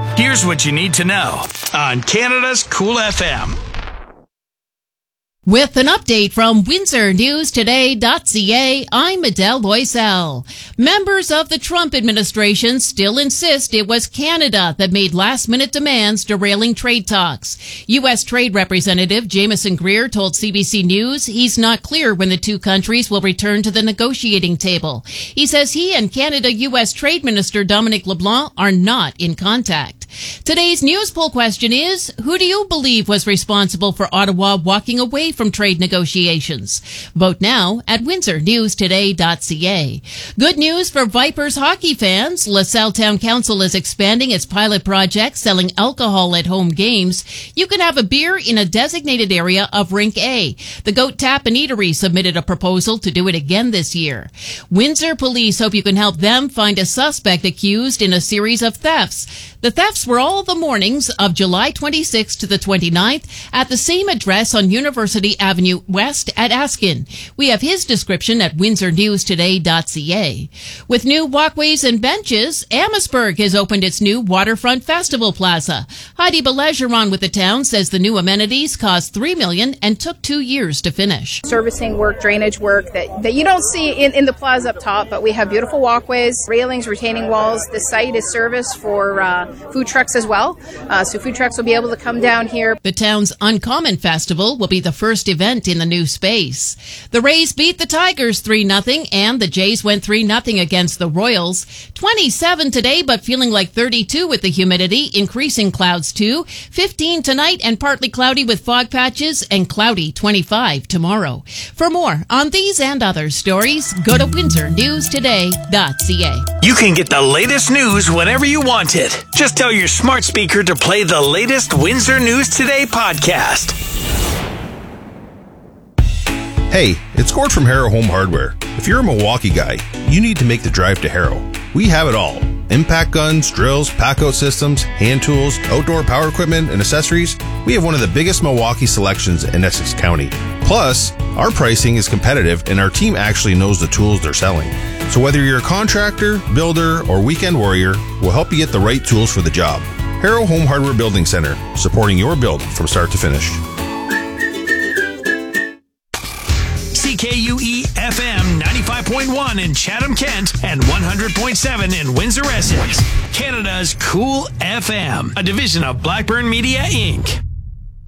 Here's what you need to know on Canada's Cool FM. With an update from WindsorNewsToday.ca, I'm Adele Loisel. Members of the Trump administration still insist it was Canada that made last-minute demands derailing trade talks. U.S. Trade Representative Jameson Greer told CBC News he's not clear when the two countries will return to the negotiating table. He says he and Canada-U.S. Trade Minister Dominic LeBlanc are not in contact. Today's news poll question is, who do you believe was responsible for Ottawa walking away from trade negotiations? Vote now at WindsorNewsToday.ca. Good news for Vipers hockey fans. LaSalle Town Council is expanding its pilot project selling alcohol at home games. You can have a beer in a designated area of Rink A. The Goat Tap and Eatery submitted a proposal to do it again this year. Windsor police hope you can help them find a suspect accused in a series of thefts. The thefts were all the mornings of July 26th to the 29th at the same address on University Avenue West at Askin. We have his description at WindsorNewsToday.ca. With new walkways and benches, Amherstburg has opened its new Waterfront Festival Plaza. Heidi Belegeron with the town says the new amenities cost $3 million and took 2 years to finish. Servicing work, drainage work that you don't see in the plaza up top, but we have beautiful walkways, railings, retaining walls. The site is serviced for food trucks as well. So food trucks will be able to come down here. The town's Uncommon Festival will be the first event in the new space. The Rays beat the Tigers 3-0 and the Jays went 3-0 against the Royals. 27 today, but feeling like 32 with the humidity, increasing clouds too. 15 tonight and partly cloudy with fog patches and cloudy 25 tomorrow. For more on these and other stories, go to WindsorNewsToday.ca. You can get the latest news whenever you want it. Just tell your smart speaker to play the latest Windsor News Today podcast. Hey, it's Gord from Harrow Home Hardware. If you're a Milwaukee guy, you need to make the drive to Harrow. We have it all. Impact guns, drills, pack-out systems, hand tools, outdoor power equipment, and accessories. We have one of the biggest Milwaukee selections in Essex County. Plus, our pricing is competitive and our team actually knows the tools they're selling. So whether you're a contractor, builder, or weekend warrior, we'll help you get the right tools for the job. Harrow Home Hardware Building Center, supporting your build from start to finish. CKUE FM 95.1 in Chatham-Kent and 100.7 in Windsor, Essex. Canada's Cool FM, a division of Blackburn Media, Inc.